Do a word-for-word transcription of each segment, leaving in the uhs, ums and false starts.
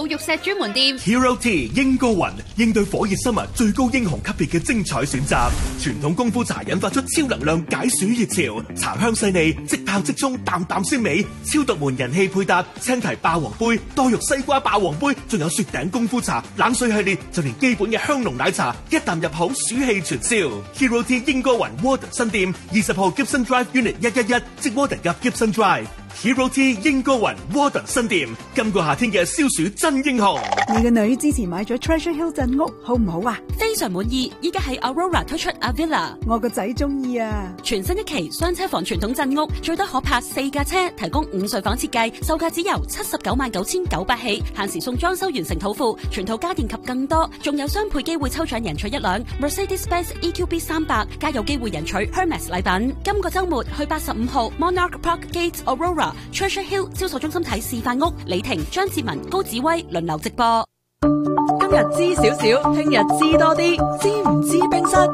有玉石專門店 Hero T 英歌雲，應對火熱生物最高英雄級別嘅精彩選擇。傳統功夫茶引發出超能量解暑熱潮，茶香細膩，即泡即沖，淡淡鮮美。超獨門人氣配搭，青提霸王杯、多肉西瓜霸王杯，仲有雪頂功夫茶、冷水系列，就連基本嘅香濃奶茶，一啖入口暑氣全消。Hero T 英歌雲 Warden 新店，二十號 Gibson Drive Unit 一一一，即 Warden 夾 Gibson Drive。Hero T 英歌雲 Warden 新店，今個夏天嘅消暑真英雄。 你個女之前買咗 Treasure Hill 鎮屋，好唔好啊？ 非常滿意，依家喺 Aurora 推出 Avila， 我個仔中意啊！ 全新一期雙車房傳統鎮屋，最多可泊四架車，提供五睡房設計，售價只由七十九萬九千九百起，限時送裝修完成套付，全套家電及更多，仲有雙倍機會抽獎贏取一輛 Mercedes-Benz E Q B 三百，加有機會贏取 Hermes 禮品。今個週末去八十五號 Monarch Park Gate Aurora。Treasure Hill 銷售中心睇示範屋，李婷、張志文、高子威輪流直播。 今日知少少，聽日知多啲，知唔知冰室？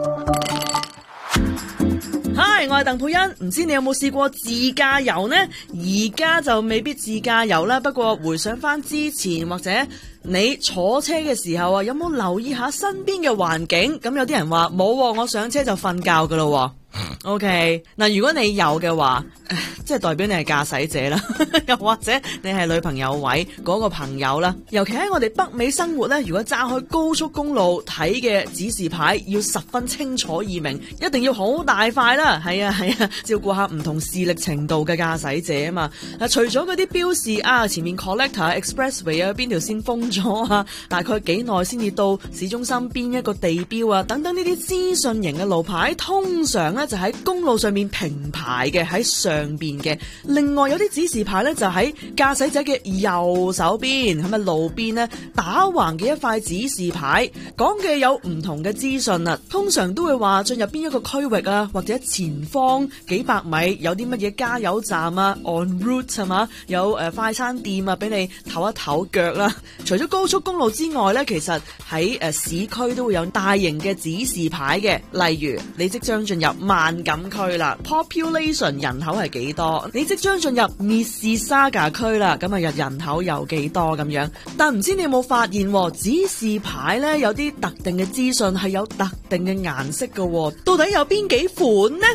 嗨，我係鄧佩欣，唔知你有冇試過自駕遊呢？而家就未必自駕遊啦，不過回想翻之前或者你坐車嘅時候啊，有冇留意下身邊嘅環境？咁有啲人話冇，我上車就瞓覺噶咯。OK， 嗱，如果你有嘅話，即係代表你係駕駛者啦，又或者你係女朋友位嗰個朋友啦。尤其喺我哋北美生活呢，如果揸開高速公路睇嘅指示牌要十分清楚易明，一定要好大塊啦。係啊係啊，照顧下唔同視力程度嘅駕駛者啊嘛。嗱，除咗嗰啲標示啊，前面 Collector Expressway 啊，邊條線封咗啊，大概幾耐先至到市中心邊一個地標啊，等等呢啲資訊型嘅路牌，通常呢就喺公路上面平排嘅，喺上邊嘅。另外有啲指示牌呢，就喺駕駛者嘅右手邊，係咪路邊呢打橫嘅一塊指示牌，講嘅有唔同嘅資訊啊。通常都會話進入邊一個區域啊，或者前方幾百米有啲乜嘢加油站啊 ，on route 係嘛，有誒、呃、快餐店啊，俾你唞一唞腳啦。除咗高速公路之外呢，其實喺誒、呃、市區都會有大型嘅指示牌嘅，例如你即將進入萬錦區啦 ，population 人口係幾多？你即將進入 Mississauga 區啦，咁啊日人口有幾多咁樣？但唔知你有冇發現，指示牌呢有啲特定嘅資訊係有特定嘅顏色嘅，到底有邊幾款呢？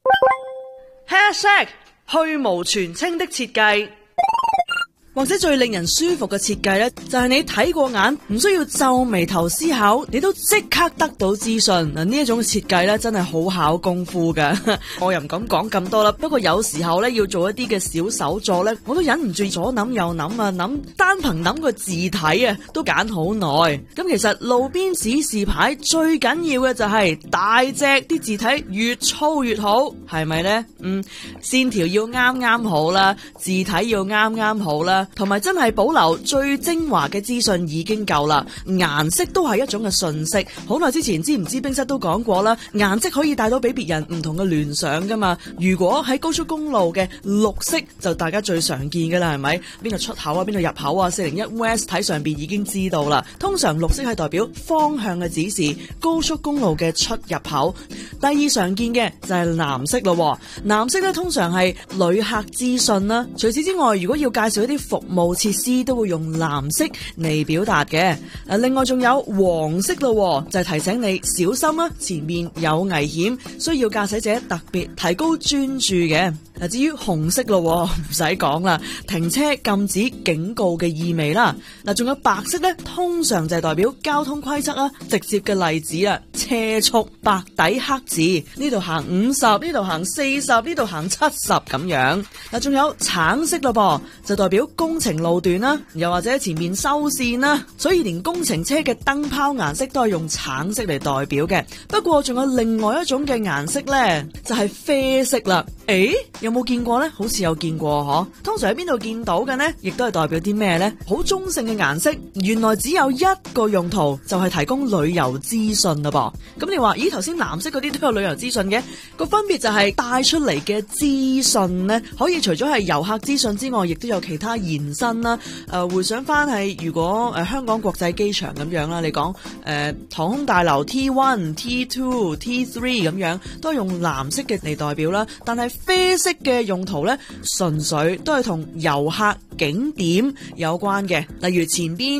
Hashtag 去蕪存菁的設計。或者最令人舒服嘅設計呢，就係你睇過眼，唔需要皺眉頭思考，你都即刻得到資訊。嗱，呢一種設計呢，真係好考功夫噶。我又唔敢講咁多啦，不過有時候呢，要做一啲嘅小手作呢，我都忍唔住左諗右諗啊，諗單憑諗個字體啊，都揀好耐。咁其實路邊指示牌最緊要嘅就係大隻，啲字體越粗越好，係咪呢？嗯，線條要啱啱好啦，字體要啱啱好啦。同埋真係保留最精華嘅資訊已經夠啦，顏色都係一種嘅訊息。好耐之前知唔知冰室都講過啦，顏色可以帶到俾別人唔同嘅聯想噶嘛。如果喺高速公路嘅綠色就大家最常見噶啦，係咪？邊度出口啊，邊度入口啊，四零一 West 睇上邊已經知道啦。通常綠色係代表方向嘅指示，高速公路嘅出入口。第二常見嘅就係藍色咯，藍色咧通常係旅客資訊啦。除此之外，如果要介紹一啲服務設施都會用藍色嚟表達嘅。誒，另外仲有黃色咯，就係提醒你小心啦，前面有危險，需要駕駛者特別提高專注嘅。嗱，至於紅色咯，唔使講啦，停車禁止警告嘅意味啦。嗱，仲有白色咧，通常就係代表交通規則啦。直接嘅例子啊，車速白底黑字，呢度行五十，呢度行四十，呢度行七十咁樣。嗱，仲有橙色咯噃，就代表工程路段啦，又或者前面修線啦，所以連工程車嘅燈泡顏色都係用橙色嚟代表嘅。不過仲有另外一種嘅顏色咧，就係啡色啦。誒，有冇見過呢？好似有見過嗬。通常喺邊度見到嘅呢？亦都係代表啲咩呢？好中性嘅顏色，原來只有一個用途，就係提供旅遊資訊啦噃。咁你話，咦，頭先藍色嗰啲都有旅遊資訊嘅，個分別就係帶出嚟嘅資訊呢，可以除咗係遊客資訊之外，亦都有其他延伸啦。誒、呃，回想翻係如果誒、呃、香港國際機場咁樣啦，你講誒、呃、航空大樓 T 一、T 二、T 三咁樣，都係用藍色嘅嚟代表啦。但係啡色嘅用途咧，純粹都係同遊客景點有關嘅，例如前邊